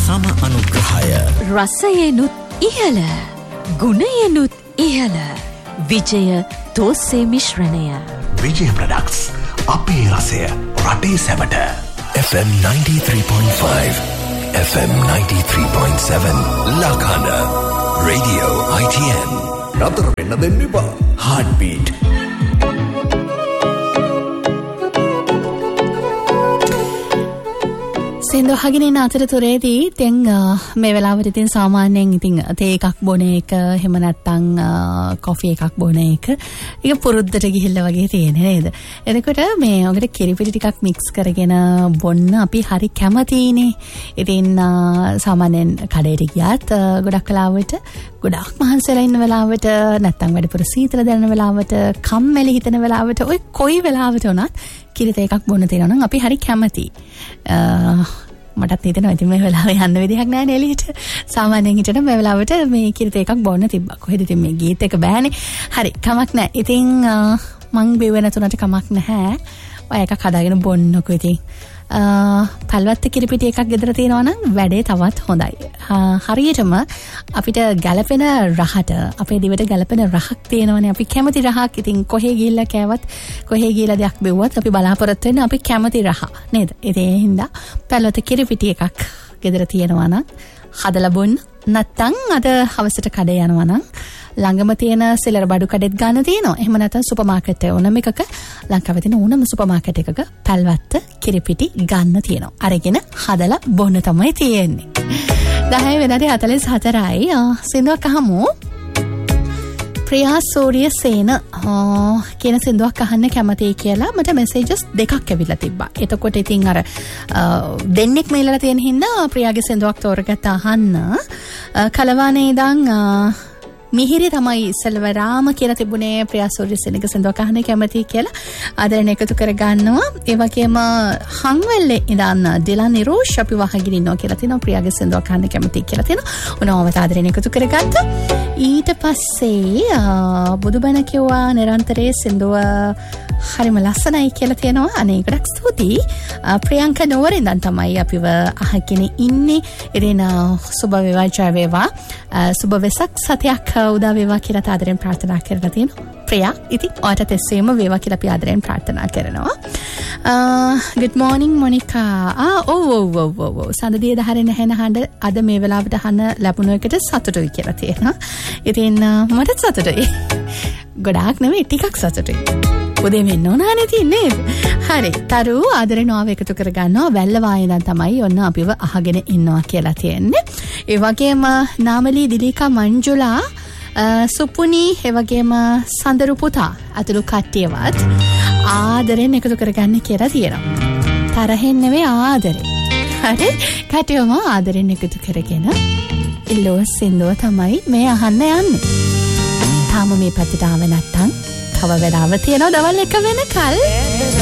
සම අනුග්‍රහය. රසයෙනුත් ඉහළ, ගුණයෙනුත් ඉහළ. විජය තෝස්සේ මිශ්‍රණය. විජය ප්‍රොඩක්ට්ස්. අපේ රසය රටේ සැමට. FM 93.5 FM 93.7 Lakana Radio ITN. නතර වෙන්න දෙන්න එපා. Heartbeat. සින්දු අහගෙන ඉන්න අතරතුරේදී දැන් මේ වෙලාවට ඉතින් සාමාන්‍යයෙන් ඉතින් තේ එකක් බොන එක එහෙම නැත්නම් කොෆි එකක් බොන එක ඒක පුරුද්දට ගිහිල්ලා වගේ තියෙන නේද? එතකොට මේ ඔකට කිරිපිටි ටිකක් මික්ස් කරගෙන බොන්න අපි හරි කැමතිනේ. ඉතින් සාමාන්‍යයෙන් කඩේට ගියත් ගොඩක් වෙලාවට ගොඩක් මහන්සිලා ඉන්න වෙලාවට නැත්නම් වැඩිපුර සීතල දැනෙන වෙලාවට කම්මැලි හිතෙන වෙලාවට ඔය කොයි වෙලාවට වුණත් කිරිත එකක් බොන්න තියෙනවා නම් අපි හරි කැමතියි. මටත් හිතෙනවා ඉතින් මේ වෙලාවේ යන්න විදිහක් නැහැ නේ එළියට. සාමාන්‍යයෙන් හිතන මේ වෙලාවට මේ කිරිත එකක් බොන්න තිබ්බා. කොහෙද ඉතින් මේ ගීත එක බෑනේ. හරි කමක් නැහැ. ඉතින් මං බිව්ව නැතුණට කමක් නැහැ. ඔය එකක් හදාගෙන බොන්නකෝ ඉතින්. පල්වත්ත කිරිපිටි එකක් ගෙදර තියෙනවා නම් වැඩේ තවත් හොඳයි. හරියටම අපිට ගැලපෙන රහට අපේ දිවට ගැලපෙන රහක් තියෙනවනේ. අපි කැමති රහක්. ඉතින් කොහේ ගිහිල්ලා කෑවත් කොහේ ගිහිල්ලා දෙයක් බෙව්වත් අපි බලාපොරොත්තු වෙන්නේ අපි කැමති රහ නේද? ඒ හින්දා පල්වත්ත කිරිපිටි එකක් ගෙදර තියෙනවා නම් හදලා බොන්න. නැත්තම් අද හවසට කඩේ යනවා නම් ළඟම තියෙන සෙලර බඩු කඩෙත් ගන්න තියෙනවා. එහෙම නැත්නම් සුපර් මාකට් එකේ ඕනම එකක ලංකාවේ තියෙන ඕනම සුපර් මාකට් එකක පැල්වත්ත කිරිපිටි ගන්න තියෙනවා. අරගෙන හදලා බොන්න තමයි තියෙන්නේ. 10:44යි සින්දුවක් අහමු. ප්‍රියා සූරියසේන කියන සින්දුවක් අහන්න කැමතියි කියලා මට මෙසේජස් දෙකක් ඇවිල්ලා තිබ්බා. එතකොට ඉතින් අර දෙන්නෙක් මේලලා තියෙන හින්දා ප්‍රියාගේ සින්දුවක් තෝරගත්ත අහන්න. කලවානේ ඉඳන් මිහිරි තමයි ඉස්සල්වරාම කියලා තිබුණේ ප්‍රියා සූරියසේනගේ සින්දුවක් අහන්න කැමතියි කියලා ආදරණ එකතු කර ගන්නවා. ඒ වගේම හංවැල්ලේ ඉඳන් ඩිලන් නිරෝෂ් අපි වහගෙන ඉන්නවා කියලා තිනවා. ප්‍රියාගේ සින්දුවක් අහන්න කැමතියි කියලා තිනවා. උනවම ආදරණ එකතු කරගත්තා. ඊට පස්සේ බුදුබණ කිව්වා නිරන්තරයේ සින්දුව හරිම ලස්සනයි කියලා තියෙනවා. අනේ ගොඩක් ස්තුතියි. ප්‍රියංක නෝවරින්දන් තමයි අපිව අහගෙන ඉන්නේ. ඉතින් සුබ වේවා ජය වේවා. සුබ වෙසක් සතියක් උදා වේවා කියලා ආදරෙන් ප්‍රාර්ථනා කරලා තියෙනවා. ප්‍රියා ඉතින් ඔයාට තෙස්සෙම වේවා කියලා අපි ආදරෙන් ප්‍රාර්ථනා කරනවා. good morning මොනිකා. ඔව් සඳදියේ දහරේ නැහැ නහඬ අද මේ වෙලාවට අහන්න ලැබුණ එකට සතුටුයි කියලා තියෙනවා. ඉතින් මටත් සතුටුයි. ගොඩාක් නෙවෙයි ටිකක් සතුටුයි. උදේ මෙන්න ඕනානේ තියන්නේ. හරි. තරු ආදරෙන් ආව එකතු කරගන්නවා. වැල්ලවායේ ඉඳන් තමයි ඔන්න අපිව අහගෙන ඉන්නවා කියලා තියෙන්නේ. ඒ වගේම නාමලී දිලිකා මංජුලා සුපුනි ඒ වගේම සඳරු පුතා අතුළු කට්ටියවත් ආදරෙන් එකතු කරගන්න කියලා තියෙනවා. තරහෙන් නෙවෙයි ආදරෙන්. හරි. කට්ටියම ආදරෙන් එකතු කරගෙන ඉල්ලුව සින්දුව තමයි මේ අහන්න යන්නේ. තාම මේ පැත්තට ආව නැත්තම් තව වෙලාව තියෙනවා දවල් 1 වෙනකල්.